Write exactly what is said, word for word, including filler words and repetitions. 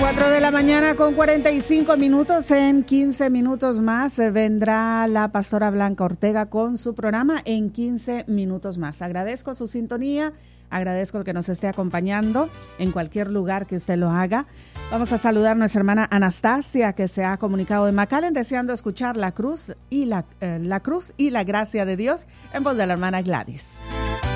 cuatro de la mañana con cuarenta y cinco minutos. En quince minutos más vendrá la pastora Blanca Ortega con su programa En quince minutos más. Agradezco su sintonía, agradezco el que nos esté acompañando en cualquier lugar que usted lo haga. Vamos a saludar a nuestra hermana Anastasia, que se ha comunicado de McAllen, deseando escuchar la cruz y la, eh, la cruz y la gracia de Dios en voz de la hermana Gladys.